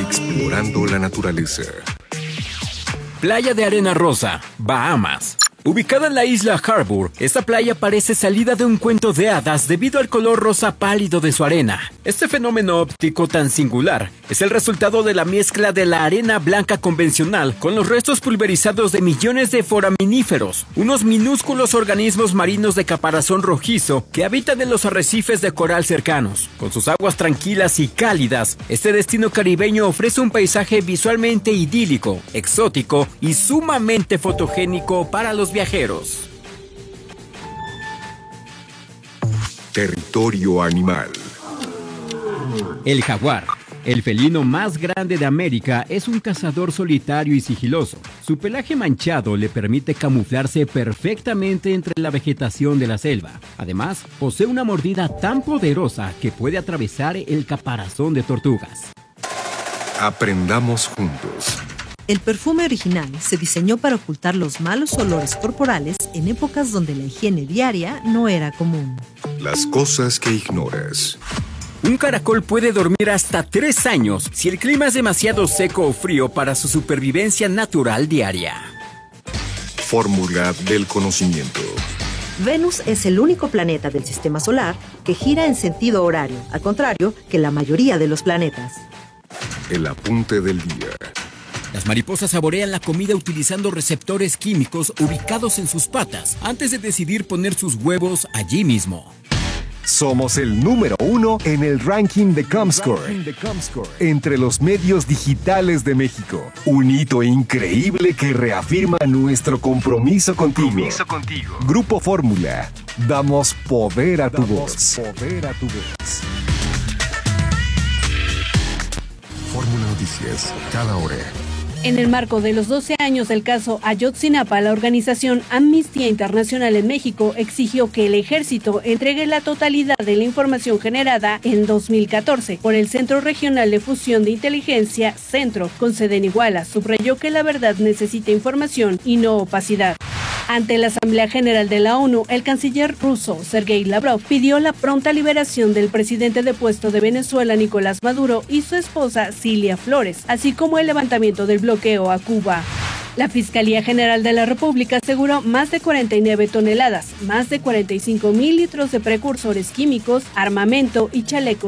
Explorando la naturaleza. Playa de arena rosa, Bahamas. Ubicada en la isla Harbour, esta playa parece salida de un cuento de hadas debido al color rosa pálido de su arena. Este fenómeno óptico tan singular es el resultado de la mezcla de la arena blanca convencional con los restos pulverizados de millones de foraminíferos, unos minúsculos organismos marinos de caparazón rojizo que habitan en los arrecifes de coral cercanos. Con sus aguas tranquilas y cálidas, este destino caribeño ofrece un paisaje visualmente idílico, exótico y sumamente fotogénico para los viajeros. Territorio animal. El jaguar, el felino más grande de América, es un cazador solitario y sigiloso. Su pelaje manchado le permite camuflarse perfectamente entre la vegetación de la selva. Además, posee una mordida tan poderosa que puede atravesar el caparazón de tortugas. Aprendamos juntos. El perfume original se diseñó para ocultar los malos olores corporales en épocas donde la higiene diaria no era común. Las cosas que ignoras. Un caracol puede dormir hasta 3 años si el clima es demasiado seco o frío para su supervivencia natural diaria. Fórmula del conocimiento. Venus es el único planeta del sistema solar que gira en sentido horario, al contrario que la mayoría de los planetas. El apunte del día. Las mariposas saborean la comida utilizando receptores químicos ubicados en sus patas antes de decidir poner sus huevos allí mismo. Somos el número 1 en el ranking de Comscore entre los medios digitales de México. Un hito increíble que reafirma nuestro compromiso contigo. Grupo Fórmula. Damos poder a tu voz. Fórmula Noticias, cada hora. En el marco de los 12 años del caso Ayotzinapa, la organización Amnistía Internacional en México exigió que el ejército entregue la totalidad de la información generada en 2014 por el Centro Regional de Fusión de Inteligencia, Centro, con sede en Iguala. Subrayó que la verdad necesita información y no opacidad. Ante la Asamblea General de la ONU, el canciller ruso, Sergei Lavrov, pidió la pronta liberación del presidente depuesto de Venezuela, Nicolás Maduro, y su esposa, Cilia Flores, así como el levantamiento del bloqueo a Cuba. La Fiscalía General de la República aseguró más de 49 toneladas, más de 45,000 litros de precursores químicos, armamento y chalecos